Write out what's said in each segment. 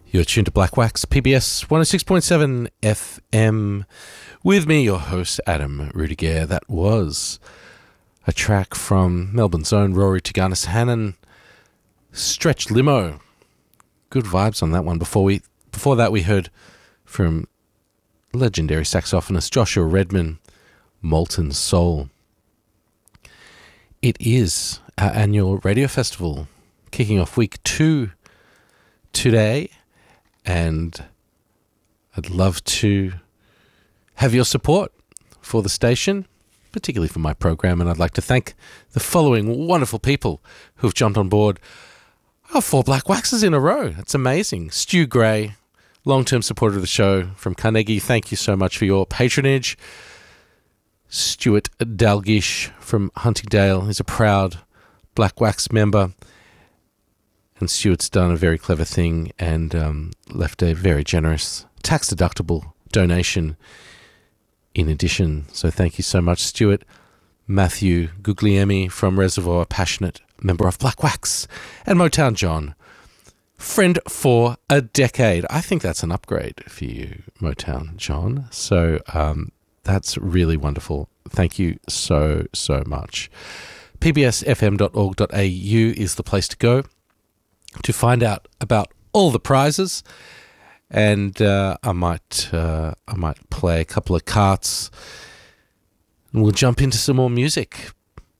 You're tuned to Black Wax, PBS 106.7 FM. With me, your host, Adam Rudiger. That was a track from Melbourne's own Rory Taganis Hannon, Stretch Limo. Good vibes on that one. Before that, we heard from legendary saxophonist Joshua Redman, Molten Soul. It is our annual radio festival, kicking off week 2 today. And I'd love to have your support for the station, particularly for my program. And I'd like to thank the following wonderful people who've jumped on board. 4 Black Waxes in a row. That's amazing. Stu Gray, long-term supporter of the show from Carnegie. Thank you so much for your patronage. Stuart Dalgish from Huntingdale is a proud Black Wax member. And Stuart's done a very clever thing and left a very generous tax-deductible donation in addition. So thank you so much, Stuart. Matthew Guglielmi from Reservoir, passionate member of Black Wax. And Motown John, friend for a decade. I think that's an upgrade for you, Motown John. So that's really wonderful. Thank you so, so much. pbsfm.org.au is the place to go to find out about all the prizes, and I might play a couple of carts, and we'll jump into some more music.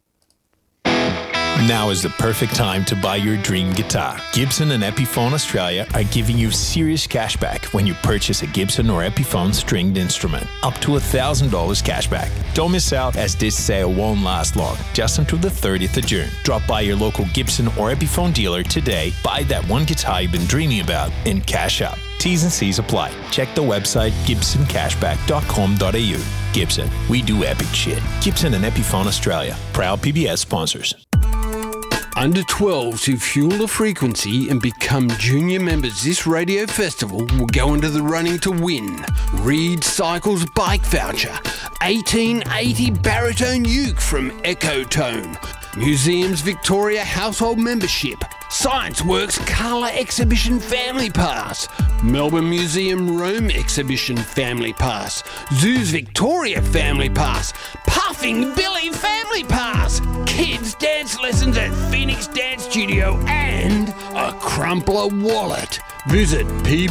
Now is the perfect time to buy your dream guitar. Gibson and Epiphone Australia are giving you serious cashback when you purchase a Gibson or Epiphone stringed instrument. Up to $1,000 cashback. Don't miss out, as this sale won't last long, just until the 30th of June. Drop by your local Gibson or Epiphone dealer today, buy that one guitar you've been dreaming about, and cash out. T's and C's apply. Check the website gibsoncashback.com.au. Gibson, we do epic shit. Gibson and Epiphone Australia, proud PBS sponsors. Under 12s who fuel the frequency and become junior members this radio festival will go into the running to win Reed Cycles bike voucher, 1880 baritone uke from Ecotone, Museums Victoria household membership, Science Works Colour Exhibition Family Pass, Melbourne Museum Rome Exhibition Family Pass, Zoos Victoria Family Pass, Puffing Billy Family Pass, Kids Dance Lessons at Phoenix Dance Studio, and a Crumpler wallet. Visit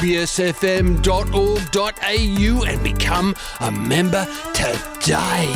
pbsfm.org.au and become a member today.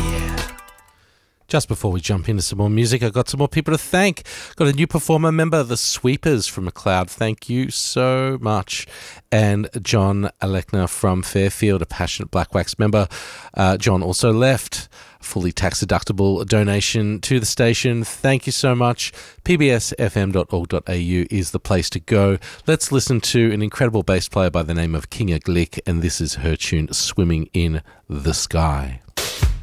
Just before we jump into some more music, I've got some more people to thank. Got a new performer member, The Sweepers from McLeod. Thank you so much. And John Alekna from Fairfield, a passionate Black Wax member. John also left a fully tax-deductible donation to the station. Thank you so much. pbsfm.org.au is the place to go. Let's listen to an incredible bass player by the name of Kinga Glick, and this is her tune, Swimming in the Sky.